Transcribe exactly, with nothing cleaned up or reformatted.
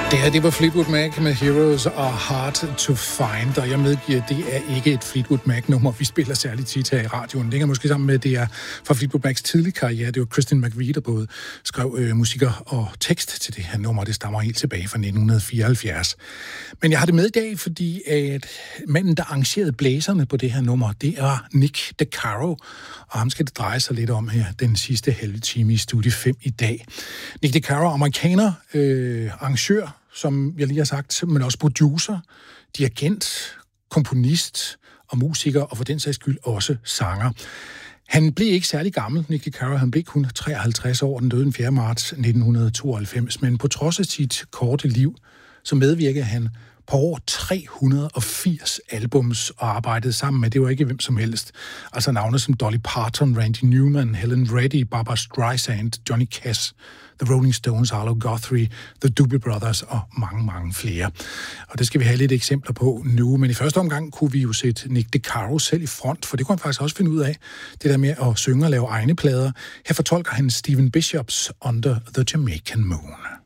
Det her, det var Fleetwood Mac med Heroes og Hard to Find, og jeg medgiver, at det er ikke et Fleetwood Mac-nummer, vi spiller særligt tit her i radioen. Det hænger måske sammen med, at det er fra Fleetwood Macs tidlige karriere. Det var Christine McVie, der både skrev øh, musikker og tekst til det her nummer. Det stammer helt tilbage fra nitten fireoghalvfjerds. Men jeg har det med i dag, fordi at manden, der arrangerede blæserne på det her nummer, det er Nick DeCaro, og ham skal det dreje sig lidt om her den sidste halve time i Studie fem i dag. Nick DeCaro, amerikaner, øh, arrangør, som jeg lige har sagt, men også producer, dirigent, komponist og musiker, og for den sags skyld også sanger. Han blev ikke særlig gammel, Nick DeCaro. Han blev kun treoghalvtreds år, den døde den fjerde marts nitten tooghalvfems, men på trods af sit korte liv, så medvirkede han på over tre hundrede og firs albums og arbejdede sammen med, det var ikke hvem som helst, altså navne som Dolly Parton, Randy Newman, Helen Reddy, Barbra Streisand, Johnny Cash, The Rolling Stones, Arlo Guthrie, The Doobie Brothers og mange, mange flere. Og det skal vi have lidt eksempler på nu, men i første omgang kunne vi jo sætte Nick DeCaro selv i front, for det kunne han faktisk også finde ud af, det der med at synge og lave egne plader. Her fortolker han Stephen Bishops Under the Jamaican Moon.